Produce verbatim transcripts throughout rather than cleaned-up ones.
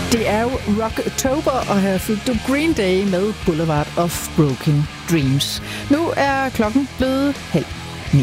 Det er jo Rocktober, og her fik du Green Day med Boulevard of Broken Dreams. Nu er klokken blevet halv ni.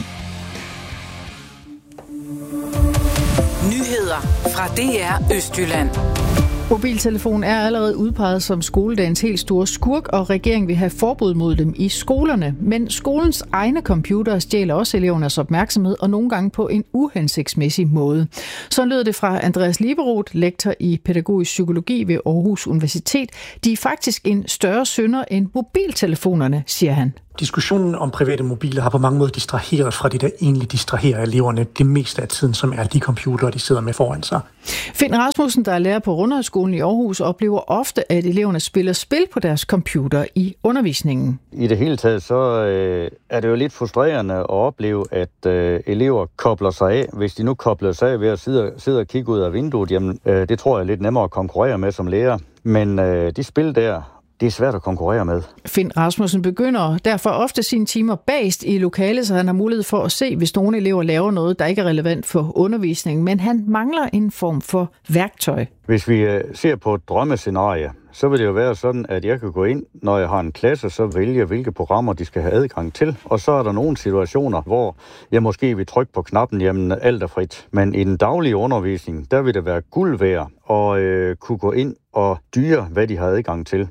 Nyheder fra D R Østjylland. Mobiltelefon er allerede udpeget som skoledagens helt store skurk, og regeringen vil have forbud mod dem i skolerne. Men skolens egne computere stjæler også elevernes opmærksomhed, og nogle gange på en uhensigtsmæssig måde. Så lød det fra Andreas Lieberoth, lektor i pædagogisk psykologi ved Aarhus Universitet. De er faktisk en større synder end mobiltelefonerne, siger han. Diskussionen om private mobiler har på mange måder distraheret fra det, der egentlig distraherer eleverne det meste af tiden, som er de computere, de sidder med foran sig. Finn Rasmussen, der er lærer på Rundhøjskolen i Aarhus, oplever ofte, at eleverne spiller spil på deres computer i undervisningen. I det hele taget så øh, er det jo lidt frustrerende at opleve, at øh, elever kobler sig af. Hvis de nu kobler sig af ved at sidde, sidde og kigge ud af vinduet, jamen, øh, det tror jeg er lidt nemmere at konkurrere med som lærer. Men øh, de spil der, det er svært at konkurrere med. Finn Rasmussen begynder derfor ofte sine timer bagest i lokalet, så han har mulighed for at se, hvis nogle elever laver noget, der ikke er relevant for undervisningen, men han mangler en form for værktøj. Hvis vi ser på et drømmescenarie, så vil det jo være sådan, at jeg kan gå ind, når jeg har en klasse, så vælge, hvilke programmer de skal have adgang til. Og så er der nogle situationer, hvor jeg måske vil trykke på knappen, jamen alt er frit. Men i den daglige undervisning, der vil det være guld værd at øh, kunne gå ind og styre, hvad de har adgang til.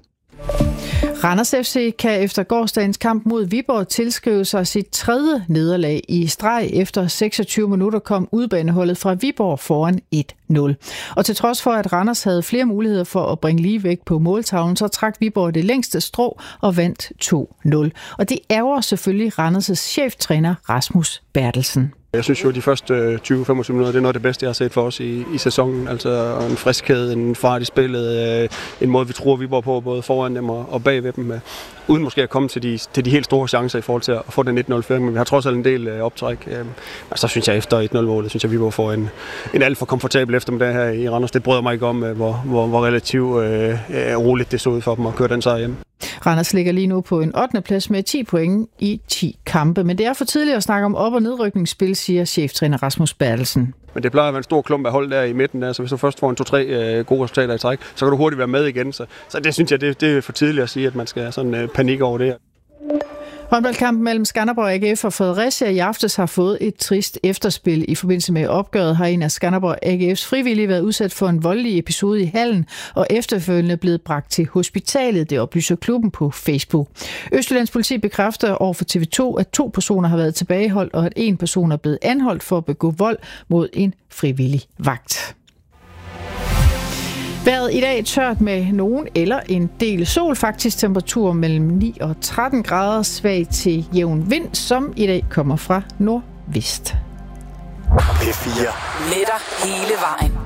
Randers F C kan efter gårsdagens kamp mod Viborg tilskrive sig sit tredje nederlag i streg. Efter seksogtyve minutter kom udbaneholdet fra Viborg foran et nul. Og til trods for, at Randers havde flere muligheder for at bringe ligevægt på måltavlen, så trak Viborg det længste strå og vandt to nul. Og det ærger selvfølgelig Randers' cheftræner Rasmus Bertelsen. Jeg synes jo, at de første tyve til femogtyve minutter, det er noget af det bedste, jeg har set for os i, i sæsonen. Altså en friskhed, en fart i spillet, en måde, vi tror, vi var på, både foran dem og, og bag ved dem. Uden måske at komme til de, til de helt store chancer i forhold til at få den et nul-føring, men vi har trods alt en del optræk. Og så synes jeg, efter et nul-målet, synes jeg, vi var for en, en alt for komfortabel eftermiddag her i Randers. Det bryder mig ikke om, hvor, hvor, hvor relativt øh, roligt det så ud for dem at køre den sejr hjem. Randers ligger lige nu på en ottende plads med ti point i ti kampe, men det er for tidligt at snakke om op- og nedrykningsspil, siger cheftræner Rasmus Bertelsen. Men det plejer at være en stor klump af hold der i midten, der, så hvis du først får en to-tre øh, gode resultater i træk, så kan du hurtigt være med igen. Så, så det synes jeg, det, det er for tidligt at sige, at man skal have sådan øh, panik over det her. Håndboldkampen mellem Skanderborg A G F og Fredericia i aftes har fået et trist efterspil. I forbindelse med opgøret har en af Skanderborg A G F's frivillige været udsat for en voldelig episode i hallen, og efterfølgende blevet bragt til hospitalet. Det oplyser klubben på Facebook. Østjyllands politi bekræfter over for T V to, at to personer har været tilbageholdt, og at en person er blevet anholdt for at begå vold mod en frivillig vagt. Vejret i dag tørt med nogen eller en del sol, faktisk temperatur mellem ni og tretten grader, svag til jævn vind, som i dag kommer fra nordvest. P fire. Letter hele vejen.